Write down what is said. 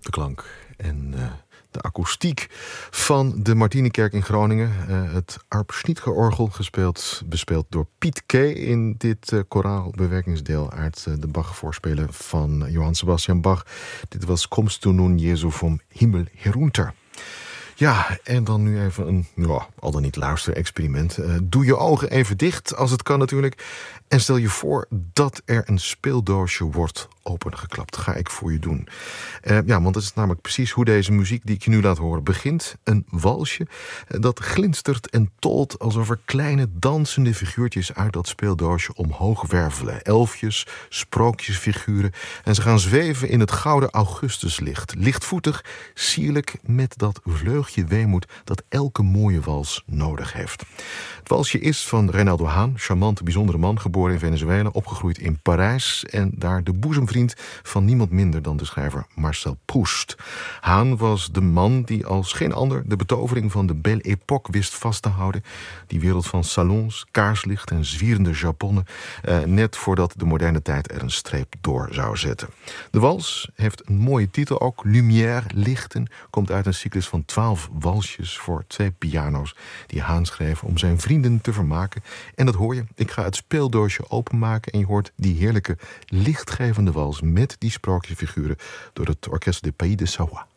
achterklank en de akoestiek van de Martinikerk in Groningen. Het Arp Schnitger-orgel bespeeld door Piet K. in dit koraalbewerkingsdeel uit de Bach-voorspelen van Johann Sebastian Bach. Dit was Kommst du nun Jesu vom Himmel herunter. Ja, en dan nu even een, al dan niet luisterexperiment. Doe je ogen even dicht, als het kan natuurlijk. En stel je voor dat er een speeldoosje wordt opengeklapt. Ga ik voor je doen. Want dat is namelijk precies hoe deze muziek die ik je nu laat horen begint. Een walsje dat glinstert en tolt alsof er kleine dansende figuurtjes uit dat speeldoosje omhoog wervelen. Elfjes, sprookjesfiguren. En ze gaan zweven in het gouden augustuslicht. Lichtvoetig, sierlijk, met dat vleugje weemoed dat elke mooie wals nodig heeft. Het walsje is van Reynaldo Haan, charmante, bijzondere man, geboren in Venezuela, opgegroeid in Parijs en daar de boezemvriend van niemand minder dan de schrijver Marcel Proust. Haan was de man die als geen ander de betovering van de Belle Époque wist vast te houden. Die wereld van salons, kaarslicht en zwierende japonnen, net voordat de moderne tijd er een streep door zou zetten. De wals heeft een mooie titel ook, Lumière, lichten, komt uit een cyclus van 12 walsjes voor 2 piano's die Haan schreef om zijn vrienden te vermaken. En dat hoor je. Ik ga het speeldoosje openmaken en je hoort die heerlijke lichtgevende wals met die sprookjesfiguren door het Orchestre des Pays de Savoie.